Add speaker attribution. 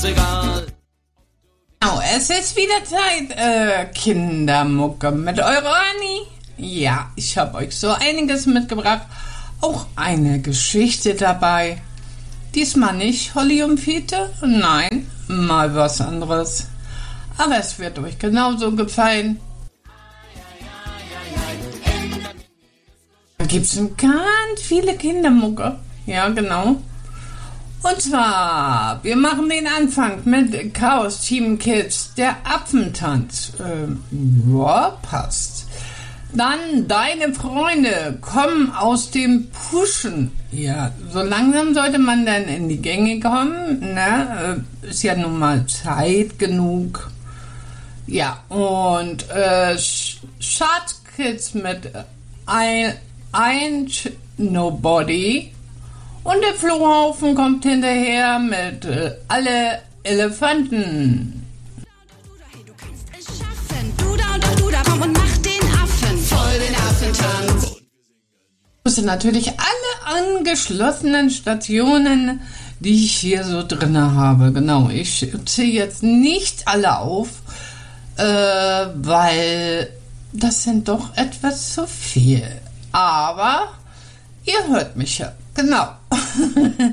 Speaker 1: egal.
Speaker 2: Genau, es ist wieder Zeit, Kindermucke mit eurer Anni. Ja, ich habe euch so einiges mitgebracht. Auch eine Geschichte dabei. Diesmal nicht Holly und Fiete, nein, mal was anderes. Aber es wird euch genauso gefallen. Da gibt es ganz viele Kindermucke. Ja, genau. Und zwar, wir machen den Anfang mit Chaos Team Kids, der Affentanz. Ja, passt. Dann Deine Freunde kommen aus dem Pushen. Ja, so langsam sollte man dann in die Gänge kommen. Ne? Ist ja nun mal Zeit genug. Ja, und Shark Kids mit Ain't Nobody. Und der Flohhaufen kommt hinterher mit alle Elefanten.
Speaker 3: Du kannst es schaffen. Du da und doch du da, komm und mach den Affen. Voll den Affentanz.
Speaker 2: Ich musste natürlich alle angeschlossenen Stationen, die ich hier so drin habe. Genau, ich zähle jetzt nicht alle auf, weil das sind doch etwas zu viel. Aber ihr hört mich ja. Genau.